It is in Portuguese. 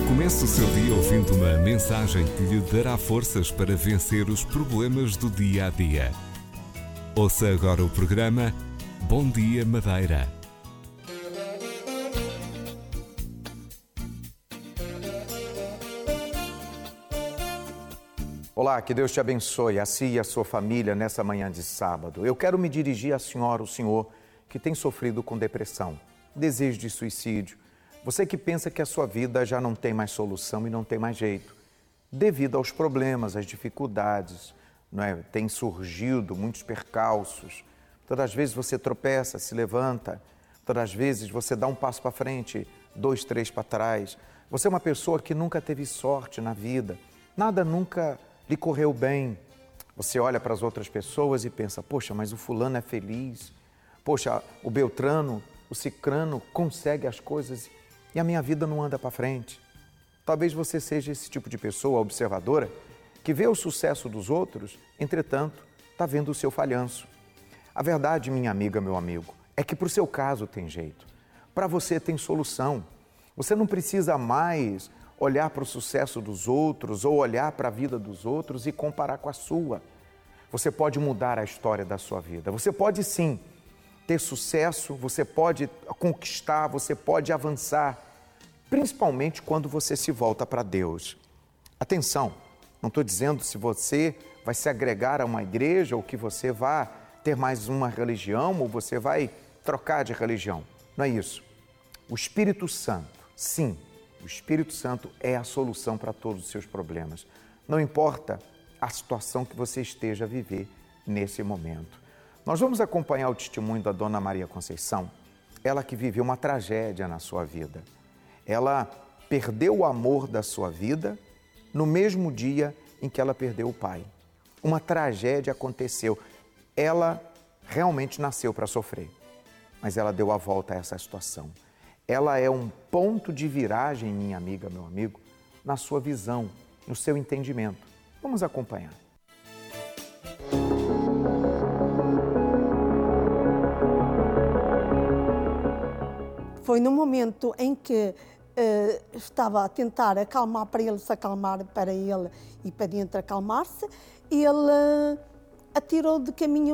Comece o seu dia ouvindo uma mensagem que lhe dará forças para vencer os problemas do dia a dia. Ouça agora o programa Bom Dia Madeira. Olá, que Deus te abençoe, a si e a sua família nessa manhã de sábado. Eu quero me dirigir à senhora, o senhor, que tem sofrido com depressão, desejo de suicídio. Você que pensa que a sua vida já não tem mais solução e não tem mais jeito. Devido aos problemas, às dificuldades, não é? Tem surgido muitos percalços. Todas as vezes você tropeça, se levanta. Todas as vezes você dá um passo para frente, 2, 3 para trás. Você é uma pessoa que nunca teve sorte na vida. Nada nunca lhe correu bem. Você olha para as outras pessoas e pensa, poxa, mas o fulano é feliz. Poxa, o Beltrano, o Cicrano consegue as coisas e a minha vida não anda para frente. Talvez você seja esse tipo de pessoa observadora que vê o sucesso dos outros, entretanto, está vendo o seu falhanço. A verdade, minha amiga, meu amigo, é que para o seu caso tem jeito. Para você tem solução. Você não precisa mais olhar para o sucesso dos outros ou olhar para a vida dos outros e comparar com a sua. Você pode mudar a história da sua vida. Você pode sim ter sucesso, você pode conquistar, você pode avançar, principalmente quando você se volta para Deus. Atenção, não estou dizendo se você vai se agregar a uma igreja ou que você vai ter mais uma religião ou você vai trocar de religião. Não é isso. O Espírito Santo, sim, o Espírito Santo é a solução para todos os seus problemas. Não importa a situação que você esteja a viver nesse momento. Nós vamos acompanhar o testemunho da Dona Maria Conceição, ela que viveu uma tragédia na sua vida. Ela perdeu o amor da sua vida no mesmo dia em que ela perdeu o pai. Uma tragédia aconteceu. Ela realmente nasceu para sofrer, mas ela deu a volta a essa situação. Ela é um ponto de viragem, minha amiga, meu amigo, na sua visão, no seu entendimento. Vamos acompanhar. Foi no momento em que estava a tentar acalmar para ele se acalmar, para ele e para dentro acalmar-se, ele atirou de caminho